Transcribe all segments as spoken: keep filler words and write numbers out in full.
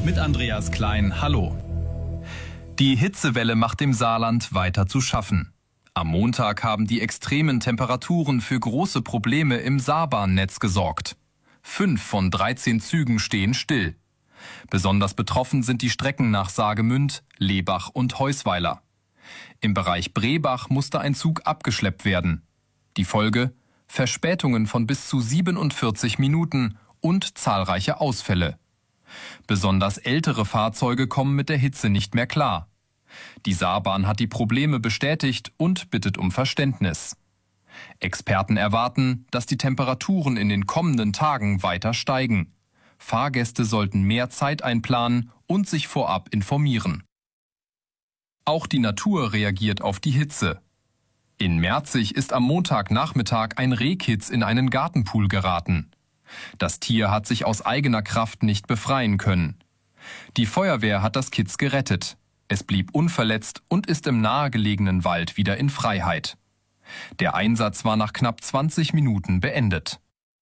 mit Andreas Klein. Hallo. Die Hitzewelle macht dem Saarland weiter zu schaffen. Am Montag haben die extremen Temperaturen für große Probleme im Saarbahnnetz gesorgt. Fünf von dreizehn Zügen stehen still. Besonders betroffen sind die Strecken nach Saargemünd, Lebach und Heusweiler. Im Bereich Brebach musste ein Zug abgeschleppt werden. Die Folge? Verspätungen von bis zu siebenundvierzig Minuten und zahlreiche Ausfälle. Besonders ältere Fahrzeuge kommen mit der Hitze nicht mehr klar. Die Saarbahn hat die Probleme bestätigt und bittet um Verständnis. Experten erwarten, dass die Temperaturen in den kommenden Tagen weiter steigen. Fahrgäste sollten mehr Zeit einplanen und sich vorab informieren. Auch die Natur reagiert auf die Hitze. In Merzig ist am Montagnachmittag ein Rehkitz in einen Gartenpool geraten. Das Tier hat sich aus eigener Kraft nicht befreien können. Die Feuerwehr hat das Kitz gerettet. Es blieb unverletzt und ist im nahegelegenen Wald wieder in Freiheit. Der Einsatz war nach knapp zwanzig Minuten beendet.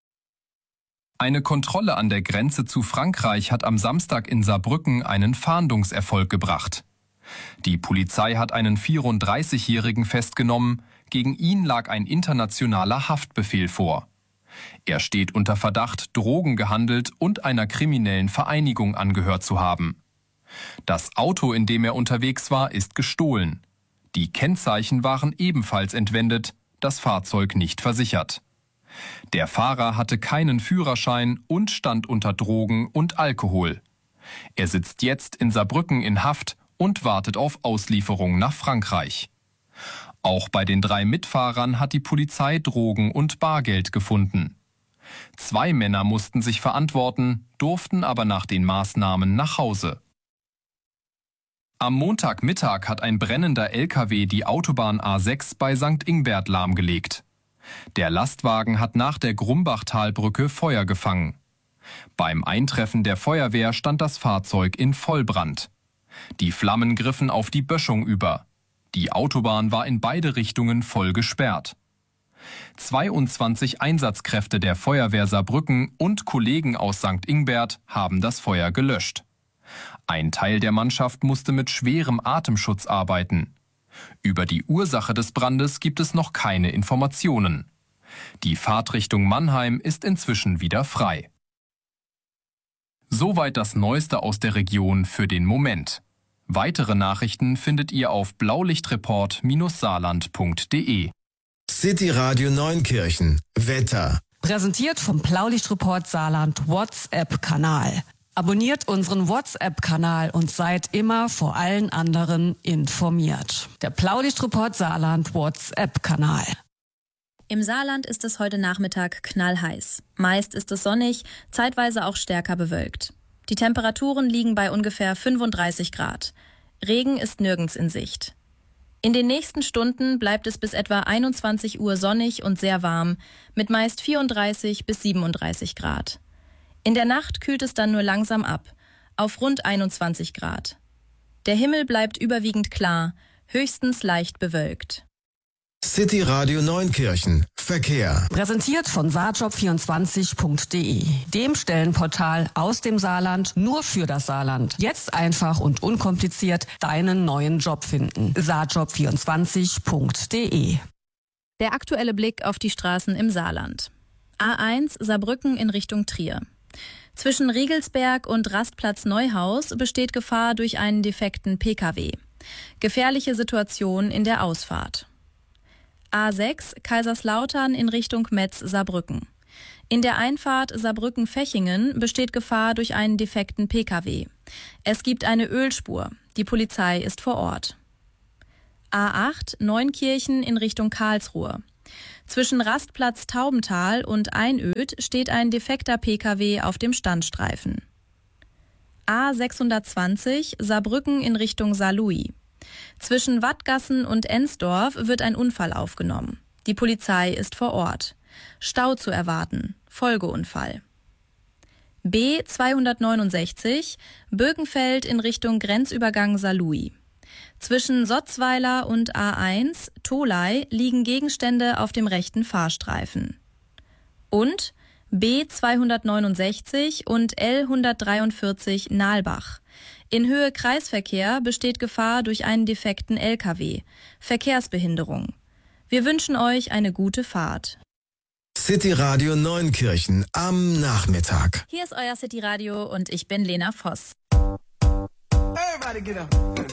Eine Kontrolle an der Grenze zu Frankreich hat am Samstag in Saarbrücken einen Fahndungserfolg gebracht. Die Polizei hat einen vierunddreißigjährigen festgenommen. Gegen ihn lag ein internationaler Haftbefehl vor. Er steht unter Verdacht, Drogen gehandelt und einer kriminellen Vereinigung angehört zu haben. Das Auto, in dem er unterwegs war, ist gestohlen. Die Kennzeichen waren ebenfalls entwendet, das Fahrzeug nicht versichert. Der Fahrer hatte keinen Führerschein und stand unter Drogen und Alkohol. Er sitzt jetzt in Saarbrücken in Haft und wartet auf Auslieferung nach Frankreich. Auch bei den drei Mitfahrern hat die Polizei Drogen und Bargeld gefunden. Zwei Männer mussten sich verantworten, durften aber nach den Maßnahmen nach Hause. Am Montagmittag hat ein brennender L K W die Autobahn A sechs bei Sankt Ingbert lahmgelegt. Der Lastwagen hat nach der Grumbachtalbrücke Feuer gefangen. Beim Eintreffen der Feuerwehr stand das Fahrzeug in Vollbrand. Die Flammen griffen auf die Böschung über. Die Autobahn war in beide Richtungen voll gesperrt. zweiundzwanzig Einsatzkräfte der Feuerwehr Saarbrücken und Kollegen aus Sankt Ingbert haben das Feuer gelöscht. Ein Teil der Mannschaft musste mit schwerem Atemschutz arbeiten. Über die Ursache des Brandes gibt es noch keine Informationen. Die Fahrtrichtung Mannheim ist inzwischen wieder frei. Soweit das Neueste aus der Region für den Moment. Weitere Nachrichten findet ihr auf blaulichtreport Bindestrich saarland Punkt de. City Radio Neunkirchen. Wetter. Präsentiert vom Blaulichtreport Saarland WhatsApp-Kanal. Abonniert unseren WhatsApp-Kanal und seid immer vor allen anderen informiert. Der Blaulichtreport Saarland WhatsApp-Kanal. Im Saarland ist es heute Nachmittag knallheiß. Meist ist es sonnig, zeitweise auch stärker bewölkt. Die Temperaturen liegen bei ungefähr fünfunddreißig Grad. Regen ist nirgends in Sicht. In den nächsten Stunden bleibt es bis etwa einundzwanzig Uhr sonnig und sehr warm, mit meist vierunddreißig bis siebenunddreißig Grad. In der Nacht kühlt es dann nur langsam ab, auf rund einundzwanzig Grad. Der Himmel bleibt überwiegend klar, höchstens leicht bewölkt. City Radio Neunkirchen. Verkehr. Präsentiert von saarjob vierundzwanzig Punkt de, dem Stellenportal aus dem Saarland nur für das Saarland. Jetzt einfach und unkompliziert deinen neuen Job finden. saarjob vierundzwanzig Punkt de. Der aktuelle Blick auf die Straßen im Saarland. A eins Saarbrücken in Richtung Trier. Zwischen Riegelsberg und Rastplatz Neuhaus besteht Gefahr durch einen defekten P K W. Gefährliche Situation in der Ausfahrt. A sechs Kaiserslautern in Richtung Metz-Saarbrücken. In der Einfahrt Saarbrücken-Fechingen besteht Gefahr durch einen defekten P K W. Es gibt eine Ölspur. Die Polizei ist vor Ort. A acht Neunkirchen in Richtung Karlsruhe. Zwischen Rastplatz Taubental und Einöd steht ein defekter P K W auf dem Standstreifen. A sechshundertzwanzig Saarbrücken in Richtung Saarlouis. Zwischen Wattgassen und Ensdorf wird ein Unfall aufgenommen. Die Polizei ist vor Ort. Stau zu erwarten. Folgeunfall. B zweihundertneunundsechzig Bökenfeld in Richtung Grenzübergang Saarlouis. Zwischen Sotzweiler und A eins Tholey liegen Gegenstände auf dem rechten Fahrstreifen. Und B zweihundertneunundsechzig und L hundertdreiundvierzig Nalbach. In Höhe Kreisverkehr besteht Gefahr durch einen defekten L K W. Verkehrsbehinderung. Wir wünschen euch eine gute Fahrt. City Radio Neunkirchen am Nachmittag. Hier ist euer City Radio und ich bin Lena Voss. Everybody get up.